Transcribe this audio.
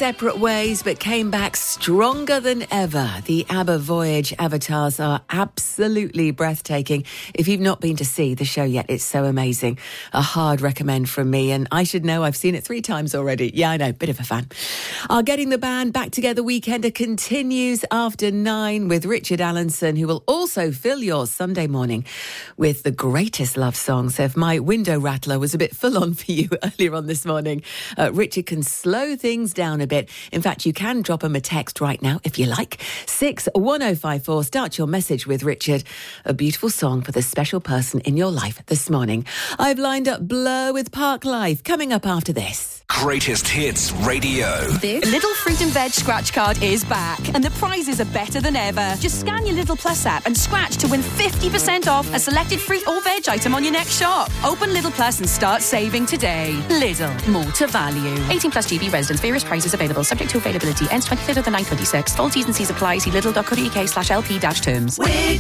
separate ways but came back stronger than ever. The ABBA Voyage avatars are absolutely breathtaking. If you've not been to see the show yet, it's so amazing. A hard recommend from me, and I should know I've seen it 3 times already. Yeah, I know, bit of a fan. Our Getting the Band Back Together Weekender continues after 9 with Richard Allenson, who will also fill your Sunday morning with the greatest love songs. So if my window rattler was a bit full on for you earlier on this morning, Richard can slow things down a bit. In fact, you can drop him a text right now if you like. 61054. Start your message with Richard. A beautiful song for the special person in your life this morning. I've lined up Blur with Park Life coming up after this. Greatest Hits Radio. This Little Fruit and Veg scratch card is back, and the prizes are better than ever. Just scan your Little Plus app and scratch to win 50% off a selected fruit or veg item on your next shop. Open Little Plus and start saving today. Lidl, more to value. 18 plus GB residents. Various prices available. Subject to availability. Ends 23rd of the 9th, 26. Full T's and C's apply. See lidl.co.uk/LP-terms. With